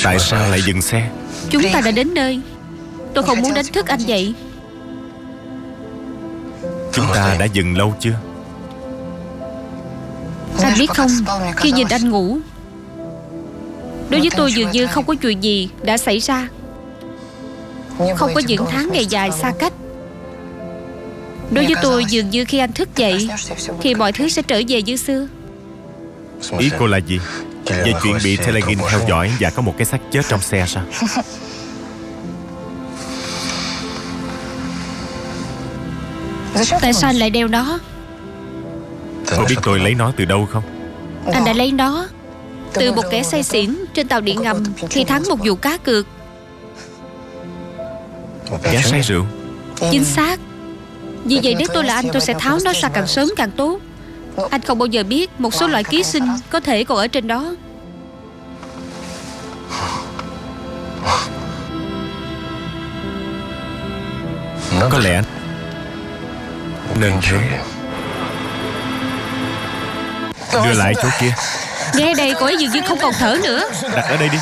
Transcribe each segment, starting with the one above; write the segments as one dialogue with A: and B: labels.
A: Tại sao lại dừng xe?
B: Chúng ta đã đến nơi. Tôi không muốn đánh thức anh dậy.
A: Chúng ta đã dừng lâu chưa?
B: Anh biết không, khi nhìn anh ngủ, đối với tôi dường như không có chuyện gì đã xảy ra. Không có những tháng ngày dài xa cách. Đối với tôi dường như khi anh thức dậy thì mọi thứ sẽ trở về như xưa.
A: Ý cô là gì? Về chuyện bị Telegin theo dõi và có một cái xác chết trong xe sao?
B: Tại sao anh lại đeo nó?
A: Cô biết tôi lấy nó từ đâu không?
B: Anh đã lấy nó từ một kẻ say xỉn trên tàu điện ngầm khi thắng một vụ cá cược.
A: Kẻ say rượu?
B: Chính xác. Vì vậy nếu tôi là anh, tôi sẽ tháo nó ra càng sớm càng tốt. Anh không bao giờ biết một số loại ký sinh có thể còn ở trên đó.
A: Có lẽ nên thế. Đưa lại chỗ kia.
B: Nghe đây, cô ấy dường như không còn thở nữa.
A: Đặt ở đây đi.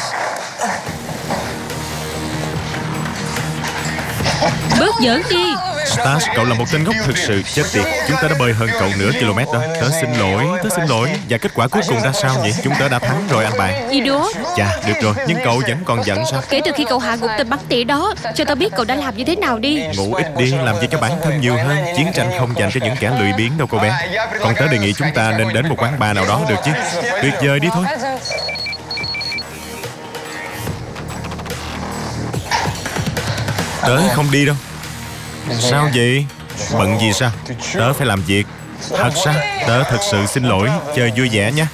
B: Bớt giỡn đi.
A: Stas, cậu là một tên ngốc thực sự. Chết tiệt, chúng ta đã bơi hơn cậu nửa km đó. Tớ xin lỗi. Và kết quả cuối cùng ra sao vậy? Chúng ta đã thắng rồi anh bạn.
B: Idiot.
A: Chà, được rồi, nhưng cậu vẫn còn giận sao?
B: Kể từ khi cậu hạ gục tên bắn tỉa đó, cho tao biết cậu đã làm như thế nào đi.
A: Ngủ ít đi, làm việc cho bản thân nhiều hơn. Chiến tranh không dành cho những kẻ lười biếng đâu cô bé. Còn tớ đề nghị chúng ta nên đến một quán bar nào đó được chứ. Tuyệt vời đi thôi. Tớ không đi đâu. Sao vậy? Bận gì sao? Tớ phải làm việc. Thật sao? Tớ thật sự xin lỗi. Chơi vui vẻ nhé.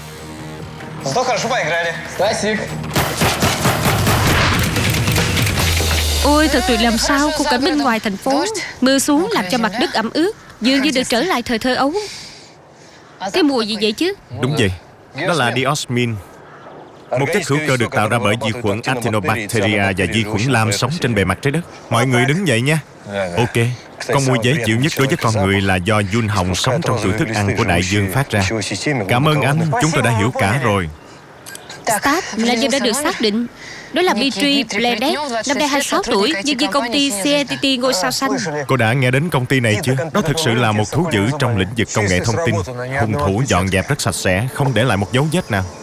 B: Ôi, thật tuyệt làm sao. Khung cảnh bên ngoài thành phố, mưa xuống làm cho mặt đất ẩm ướt, dường như được trở lại thời thơ ấu. Cái mùa gì vậy chứ?
A: Đúng vậy. Đó là diosmin, một chất hữu cơ được tạo ra bởi vi khuẩn Actinobacteria và vi khuẩn lam sống trên bề mặt trái đất. Mọi người đứng dậy nha. Ok. Con mùi dễ chịu nhất đối với con người là do giun hồng sống trong chuỗi thức ăn của đại dương phát ra. Cảm ơn anh, chúng tôi đã hiểu cả rồi.
B: Stas là nhân đã được xác định. Đó là Dmitry Bledet, năm nay 26 tuổi, nhân viên công ty CNTT ngôi sao xanh.
A: Cô đã nghe đến công ty này chưa? Đó thực sự là một thú dữ trong lĩnh vực công nghệ thông tin. Hung thủ dọn dẹp rất sạch sẽ, không để lại một dấu vết nào.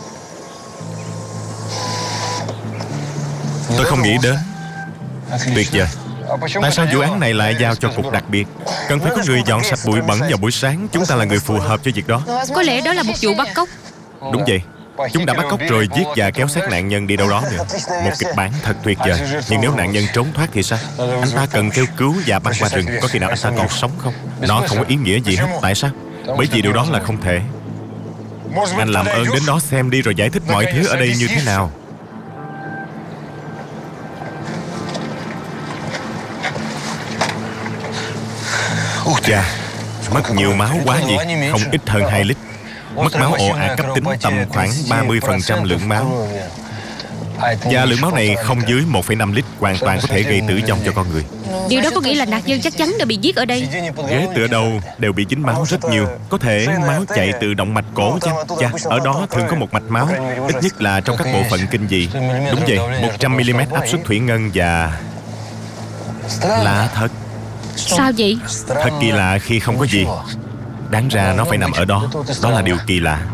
A: Tôi không nghĩ đến. Tuyệt vời. Tại sao vụ án này lại giao cho cục đặc biệt? Cần phải có người dọn sạch bụi bẩn vào buổi sáng. Chúng ta là người phù hợp cho việc đó.
B: Có lẽ đó là một vụ bắt cóc.
A: Đúng vậy. Chúng đã bắt cóc rồi giết và kéo xác nạn nhân đi đâu đó nữa. Một kịch bản thật tuyệt vời. Nhưng nếu nạn nhân trốn thoát thì sao? Anh ta cần kêu cứu và băng qua rừng. Có khi nào anh ta còn sống không? Nó không có ý nghĩa gì hết. Tại sao? Bởi vì điều đó là không thể. Anh làm ơn đến đó xem đi rồi giải thích mọi thứ ở đây như thế nào. Chà, mất nhiều máu quá gì? Không ít hơn 2 lít. Mất máu ồ ạt cấp tính tầm khoảng 30% lượng máu. Và lượng máu này không dưới 1,5 lít hoàn toàn có thể gây tử vong cho con người.
B: Điều đó có nghĩa là nạn nhân chắc chắn đã bị giết ở đây.
A: Ghế tựa đầu đều bị dính máu rất nhiều. Có thể máu chạy từ động mạch cổ chăng? Chà, ở đó thường có một mạch máu, ít nhất là trong các bộ phận kinh dị. Đúng vậy, 100mm áp suất thủy ngân và... Lạ thật.
B: Sao vậy?
A: Thật kỳ lạ khi không có gì. Đáng ra nó phải nằm ở đó. Đó là điều kỳ lạ.